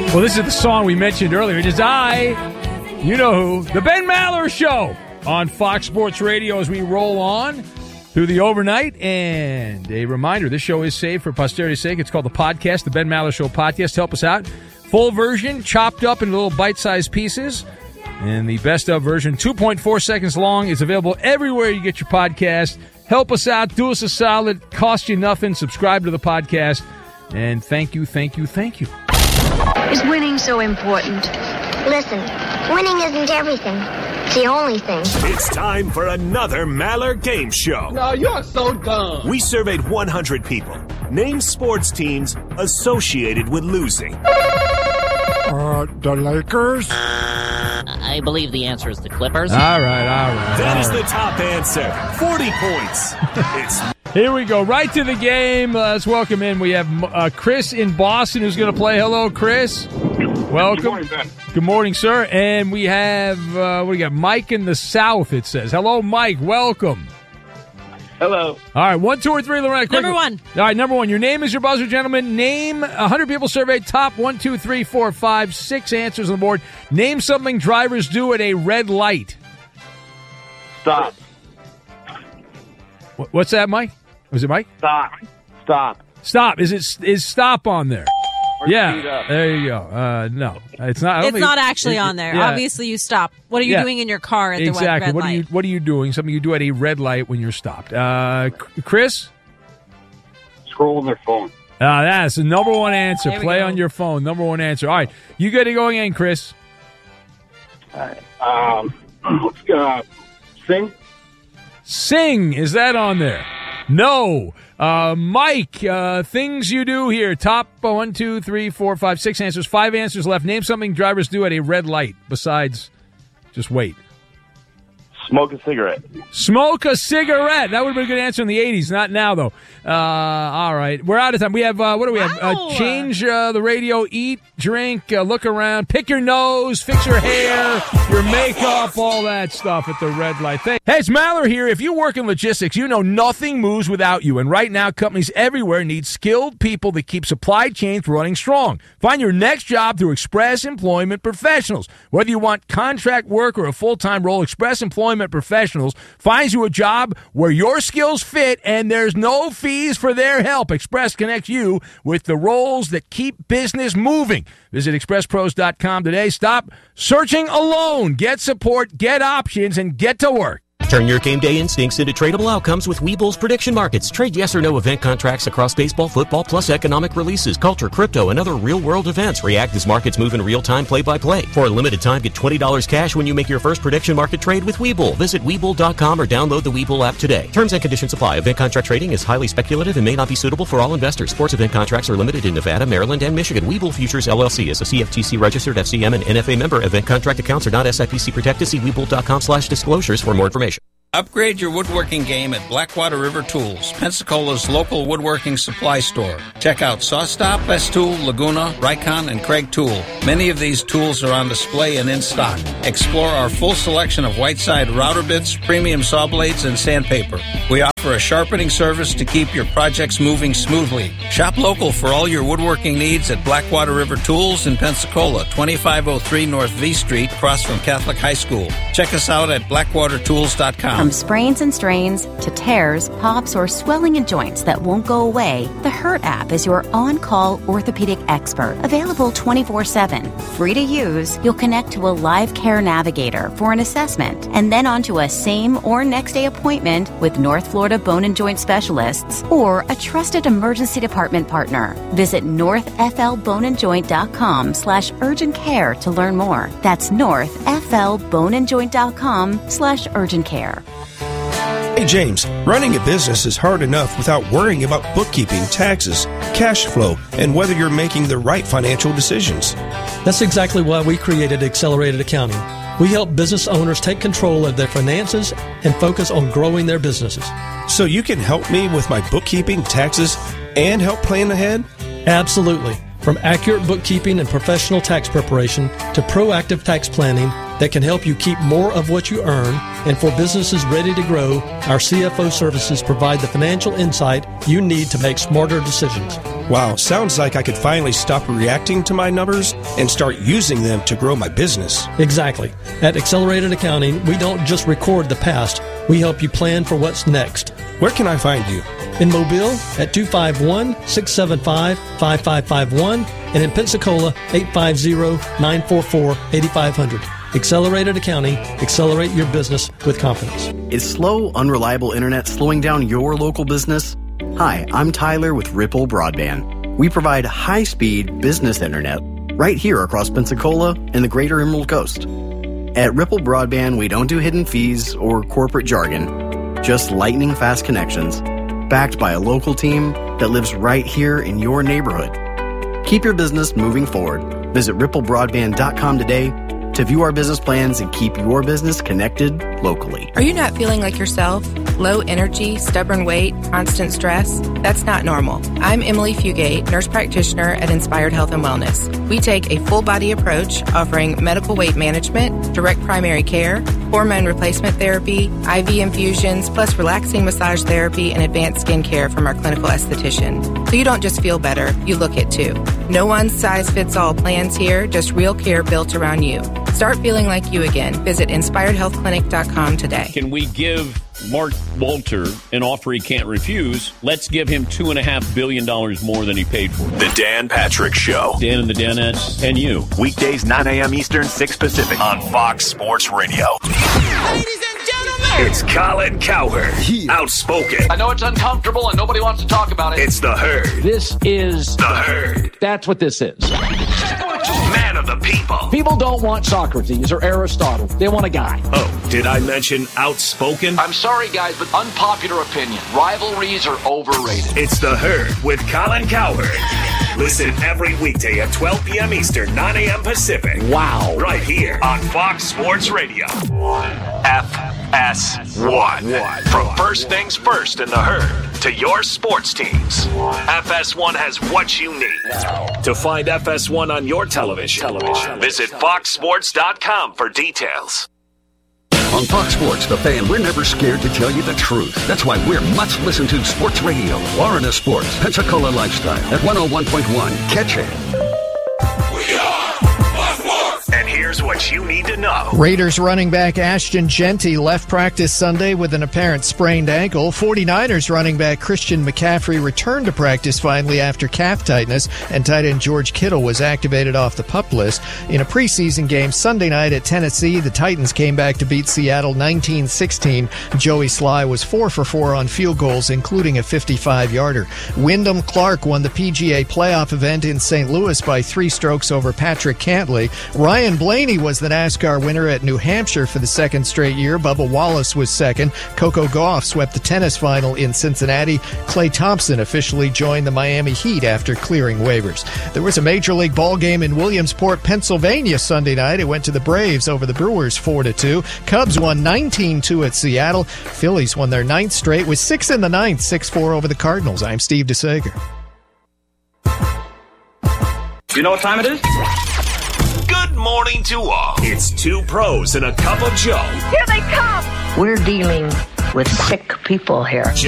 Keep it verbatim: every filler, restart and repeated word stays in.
Well, this is the song we mentioned earlier. It is I, you know who, the Ben Maller Show on Fox Sports Radio as we roll on through the overnight. And a reminder, this show is saved for posterity's sake. It's called the podcast, the Ben Maller Show podcast. Help us out. Full version, chopped up in little bite-sized pieces. And the best of version, two point four seconds long, is available everywhere you get your podcast. Help us out. Do us a solid. Cost you nothing. Subscribe to the podcast. And thank you, thank you, thank you. Is winning so important? Listen, winning isn't everything. It's the only thing. It's time for another Maller Game Show. No, you're so dumb. We surveyed one hundred people. Name sports teams associated with losing. Uh, the Lakers? I believe the answer is the Clippers. All right, all right. That all is right. the top answer. forty points. It's Here we go. Right to the game. Uh, let's welcome in. We have uh, Chris in Boston who's going to play. Hello, Chris. Welcome. Good morning, Ben. Good morning, sir. And we have, uh, what do you got? Mike in the South, it says. Hello, Mike. Welcome. Hello. All right, one, two, or three, Lorena. Quick. Number one. All right, number one. Your name is your buzzer, gentlemen. Name one hundred people surveyed. Top one, two, three, four, five, six answers on the board. Name something drivers do at a red light. Stop. Wh- What's that, Mike? Was it Mike? Stop. Stop. Stop. Is it is stop on there? Or speed Yeah. up. There you go. Uh, no, it's not. I don't It's think- not actually it- on there. yeah. Obviously, you stop. What are you Yeah. doing in your car at the Exactly. red What light? are you What are you doing? Something you do at a red light when you're stopped. Uh, C- Chris. Scroll on their phone. Uh, that's the number one answer. There we Play go. on your phone. Number one answer. All right, you get it going in, Chris. Um, let's uh, sing. Sing. Is that on there? No. Uh, Mike, uh, things you do here. Top uh, one, two, three, four, five, six answers. Five answers left. Name something drivers do at a red light besides just wait. Smoke a cigarette. Smoke a cigarette. That would have been a good answer in the eighties. Not now, though. Uh, all right. We're out of time. We have, uh, what do we have? Wow. Uh, change uh, the radio, eat, drink, uh, look around, pick your nose, fix your hair, your makeup, all that stuff at the red light. Hey, it's Maller here. If you work in logistics, you know nothing moves without you. And right now, companies everywhere need skilled people that keep supply chains running strong. Find your next job through Express Employment Professionals. Whether you want contract work or a full-time role, Express Employment Professionals finds you a job where your skills fit and there's no fees for their help. Express connects you with the roles that keep business moving. Visit express pros dot com today. Stop searching alone. Get support, get options, and get to work. Turn your game day instincts into tradable outcomes with Webull's prediction markets. Trade yes or no event contracts across baseball, football, plus economic releases, culture, crypto, and other real-world events. React as markets move in real time, play-by-play. For a limited time, get twenty dollars cash when you make your first prediction market trade with Webull. Visit Webull dot com or download the Webull app today. Terms and conditions apply. Event contract trading is highly speculative and may not be suitable for all investors. Sports event contracts are limited in Nevada, Maryland, and Michigan. Webull Futures, L L C is a C F T C-registered F C M and N F A member. Event contract accounts are not S I P C protected. See Webull dot com slash disclosures for more information. Upgrade your woodworking game at Blackwater River Tools, Pensacola's local woodworking supply store. Check out SawStop, Festool, Laguna, Rikon, and Craig Tool. Many of these tools are on display and in stock. Explore our full selection of Whiteside router bits, premium saw blades, and sandpaper. We offer a sharpening service to keep your projects moving smoothly. Shop local for all your woodworking needs at Blackwater River Tools in Pensacola, twenty-five oh three North V Street, across from Catholic High School. Check us out at blackwater tools dot com. From sprains and strains to tears, pops, or swelling in joints that won't go away, the Hurt app is your on-call orthopedic expert. Available twenty-four seven. Free to use, you'll connect to a live care navigator for an assessment and then onto a same or next day appointment with North Florida Bone and Joint Specialists or a trusted emergency department partner. Visit north f l bone and joint dot com slash urgent care to learn more. That's north f l bone and joint dot com slash urgent care. Hey James, running a business is hard enough without worrying about bookkeeping, taxes, cash flow, and whether you're making the right financial decisions. That's exactly why we created Accelerated Accounting. We help business owners take control of their finances and focus on growing their businesses. So you can help me with my bookkeeping, taxes, and help plan ahead? Absolutely. From accurate bookkeeping and professional tax preparation to proactive tax planning that can help you keep more of what you earn, and for businesses ready to grow, our C F O services provide the financial insight you need to make smarter decisions. Wow, sounds like I could finally stop reacting to my numbers and start using them to grow my business. Exactly. At Accelerated Accounting, we don't just record the past, we help you plan for what's next. Where can I find you? In Mobile at two five one, six seven five, five five five one and in Pensacola eight five zero, nine four four, eight five zero zero. Accelerated Accounting. Accelerate your business with confidence. Is slow, unreliable internet slowing down your local business? Hi, I'm Tyler with Ripple Broadband. We provide high-speed business internet right here across Pensacola and the greater Emerald Coast. At Ripple Broadband, we don't do hidden fees or corporate jargon, just lightning-fast connections, backed by a local team that lives right here in your neighborhood. Keep your business moving forward. Visit ripple broadband dot com today to view our business plans and keep your business connected locally. Are you not feeling like yourself? Low energy, stubborn weight, constant stress? That's not normal. I'm Emily Fugate, nurse practitioner at Inspired Health and Wellness. We take a full body approach offering medical weight management, direct primary care, hormone replacement therapy, I V infusions, plus relaxing massage therapy and advanced skin care from our clinical esthetician. So you don't just feel better, you look it too. No one size fits all plans here, just real care built around you. Start feeling like you again. Visit inspired health clinic dot com today. Can we give Mark Walter an offer he can't refuse? Let's give him two and a half billion dollars more than he paid for. The Dan Patrick Show. Dan and the Danettes and you. Weekdays nine a.m. Eastern, six Pacific on Fox Sports Radio. Ladies and gentlemen, it's Colin Cowherd. Yeah. Outspoken. I know it's uncomfortable and nobody wants to talk about it. It's the Herd. This is the Herd. That's what this is. Man of the people. People don't want Socrates or Aristotle. They want a guy. Oh, did I mention outspoken? I'm sorry, guys, but unpopular opinion. Rivalries are overrated. It's the Herd with Colin Cowherd. Listen every weekday at twelve p.m. Eastern, nine a.m. Pacific. Wow. Right here on Fox Sports Radio. F S one. From first things first in the Herd to your sports teams. F S one has what you need. To find F S one on your television, television. visit fox sports dot com for details. On Fox Sports, The Fan, we're never scared to tell you the truth. That's why we're much listened to sports radio. Florida Sports, Pensacola Lifestyle at one oh one point one. Catch it. We are Fox Sports. And here's what you need to know. Raiders running back Ashton Jeanty left practice Sunday with an apparent sprained ankle. forty-niners running back Christian McCaffrey returned to practice finally after calf tightness, and tight end George Kittle was activated off the PUP list. In a preseason game Sunday night at Tennessee, the Titans came back to beat Seattle nineteen sixteen. Joey Sly was four for four on field goals, including a fifty-five-yarder. Wyndham Clark won the P G A playoff event in Saint Louis by three strokes over Patrick Cantlay. Ryan Blaney was the NASCAR winner at New Hampshire for the second straight year. Bubba Wallace was second. Coco Gauff swept the tennis final in Cincinnati. Klay Thompson officially joined the Miami Heat after clearing waivers. There was a Major League ball game in Williamsport, Pennsylvania Sunday night. It went to the Braves over the Brewers four to two. Cubs won nineteen two at Seattle. Phillies won their ninth straight with six in the ninth, six four over the Cardinals. I'm Steve DeSager. You know what time it is? Good morning to all. It's two pros and a cup of Joe. Here they come. We're dealing with sick people here.